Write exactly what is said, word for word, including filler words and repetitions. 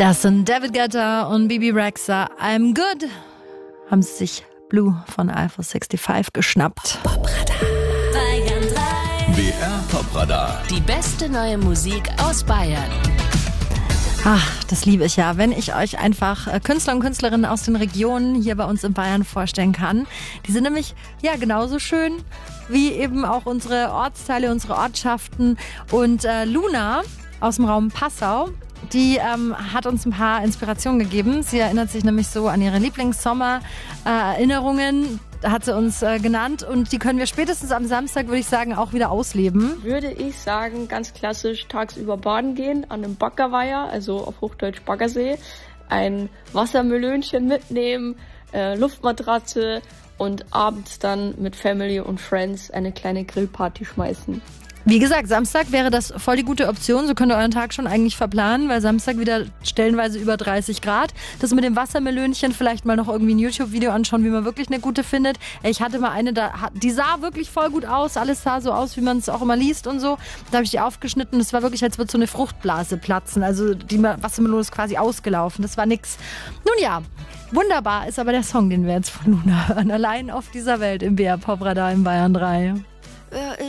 Das sind David Guetta und Bibi Rexha. I'm good. Haben sie sich Blue von Alpha fünfundsechzig geschnappt. Popradar. Bayern drei. B R Popradar. Die beste neue Musik aus Bayern. Ach, das liebe ich ja, wenn ich euch einfach Künstler und Künstlerinnen aus den Regionen hier bei uns in Bayern vorstellen kann. Die sind nämlich ja genauso schön wie eben auch unsere Ortsteile, unsere Ortschaften. Und äh, Luna aus dem Raum Passau, die ähm, hat uns ein paar Inspirationen gegeben. Sie erinnert sich nämlich so an ihre Lieblingssommer-Erinnerungen. Hat sie uns äh, genannt und die können wir spätestens am Samstag, würde ich sagen, auch wieder ausleben. Würde ich sagen, ganz klassisch tagsüber baden gehen an einem Baggerweiher, also auf Hochdeutsch Baggersee, ein Wassermelönchen mitnehmen, äh, Luftmatratze und abends dann mit Family und Friends eine kleine Grillparty schmeißen. Wie gesagt, Samstag wäre das voll die gute Option. So könnt ihr euren Tag schon eigentlich verplanen, weil Samstag wieder stellenweise über dreißig Grad. Das mit dem Wassermelönchen, vielleicht mal noch irgendwie ein YouTube-Video anschauen, wie man wirklich eine gute findet. Ich hatte mal eine, da, die sah wirklich voll gut aus. Alles sah so aus, wie man es auch immer liest und so. Da habe ich die aufgeschnitten und es war wirklich, als würde so eine Fruchtblase platzen. Also die Wassermelone ist quasi ausgelaufen. Das war nix. Nun ja, wunderbar ist aber der Song, den wir jetzt von Luna hören. Allein auf dieser Welt im B R Popradar in Bayern drei.